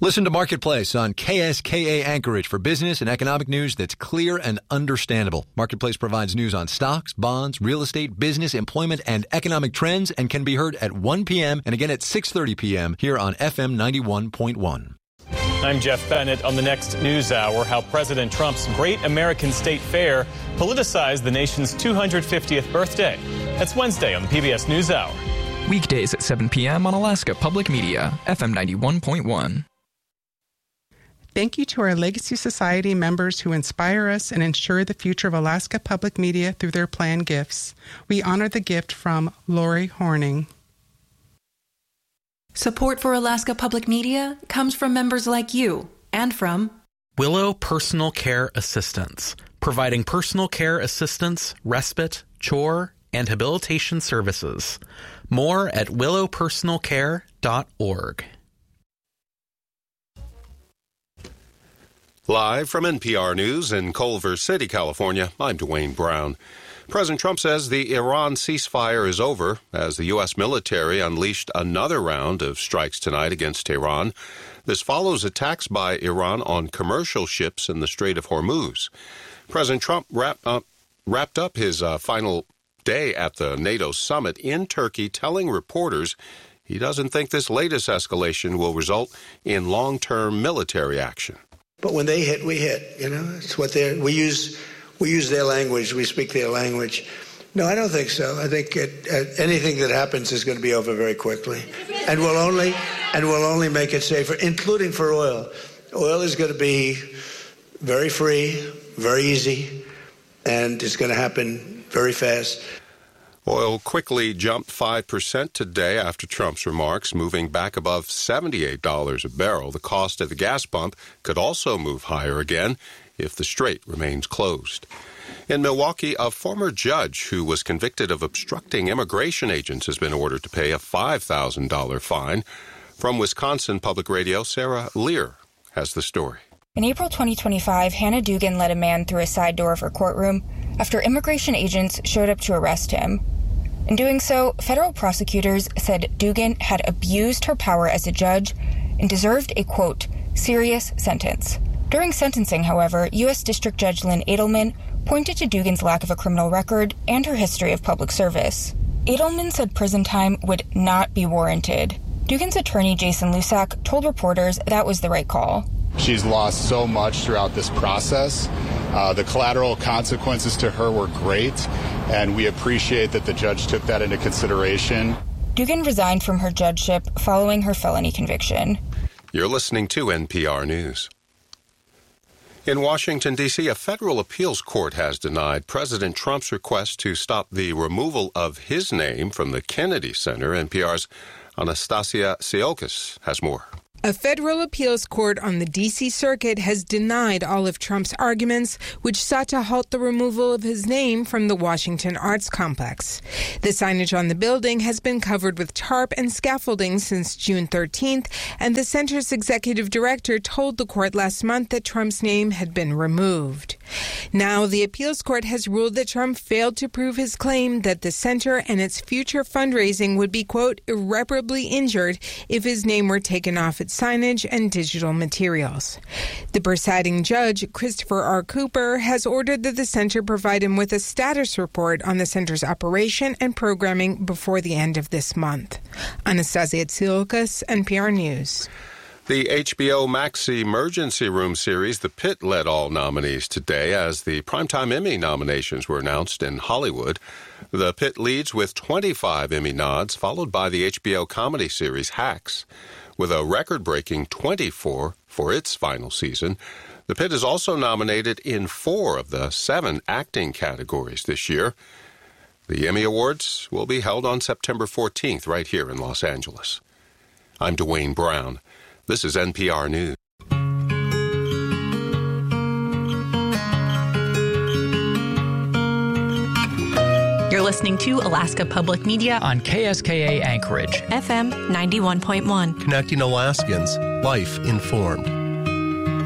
Listen to Marketplace on KSKA Anchorage for business and economic news that's clear and understandable. Marketplace provides news on stocks, bonds, real estate, business, employment, and economic trends and can be heard at 1 p.m. and again at 6:30 p.m. here on FM 91.1. I'm Jeff Bennett. On the next News Hour, how President Trump's Great American State Fair politicized the nation's 250th birthday. That's Wednesday on the PBS News Hour. Weekdays at 7 p.m. on Alaska Public Media, FM 91.1. Thank you to our Legacy Society members who inspire us and ensure the future of Alaska Public Media through their planned gifts. We honor the gift from Lori Horning. Support for Alaska Public Media comes from members like you and from Willow Personal Care Assistance, providing personal care assistance, respite, chore, and habilitation services. More at willowpersonalcare.org. Live from NPR News in Culver City, California, I'm Dwayne Brown. President Trump says the Iran ceasefire is over as the U.S. military unleashed another round of strikes tonight against Tehran. This follows attacks by Iran on commercial ships in the Strait of Hormuz. President Trump wrapped up his final day at the NATO summit in Turkey, telling reporters he doesn't think this latest escalation will result in long-term military action. But when they hit, we hit. You know, it's what we use their language. We speak their language. No, I don't think so. I think anything that happens is going to be over very quickly, and we'll only make it safer, including for oil. Oil is going to be very free, very easy, and it's going to happen very fast. Oil quickly jumped 5% today after Trump's remarks, moving back above $78 a barrel. The cost at the gas pump could also move higher again if the strait remains closed. In Milwaukee, a former judge who was convicted of obstructing immigration agents has been ordered to pay a $5,000 fine. From Wisconsin Public Radio, Sarah Lear has the story. In April 2025, Hannah Dugan led a man through a side door of her courtroom after immigration agents showed up to arrest him. In doing so, federal prosecutors said Dugan had abused her power as a judge and deserved a, quote, serious sentence. During sentencing, however, U.S. District Judge Lynn Edelman pointed to Dugan's lack of a criminal record and her history of public service. Edelman said prison time would not be warranted. Dugan's attorney, Jason Lusak, told reporters that was the right call. She's lost so much throughout this process. The collateral consequences to her were great, and we appreciate that the judge took that into consideration. Dugan resigned from her judgeship following her felony conviction. You're listening to NPR News. In Washington, D.C., a federal appeals court has denied President Trump's request to stop the removal of his name from the Kennedy Center. NPR's Anastasia Siokas has more. A federal appeals court on the D.C. Circuit has denied all of Trump's arguments, which sought to halt the removal of his name from the Washington Arts Complex. The signage on the building has been covered with tarp and scaffolding since June 13th, and the center's executive director told the court last month that Trump's name had been removed. Now, the appeals court has ruled that Trump failed to prove his claim that the center and its future fundraising would be, quote, irreparably injured if his name were taken off its signage and digital materials. The presiding judge, Christopher R. Cooper, has ordered that the center provide him with a status report on the center's operation and programming before the end of this month. Anastasia Tsiolkas, NPR News. The HBO Max Emergency Room series, The Pit, led all nominees today as the Primetime Emmy nominations were announced in Hollywood. The Pit leads with 25 Emmy nods, followed by the HBO comedy series Hacks, with a record-breaking 24 for its final season. The Pit is also nominated in 4 of the 7 acting categories this year. The Emmy Awards will be held on September 14th right here in Los Angeles. I'm Dwayne Brown. This is NPR News. You're listening to Alaska Public Media on KSKA Anchorage, FM 91.1. Connecting Alaskans, life informed.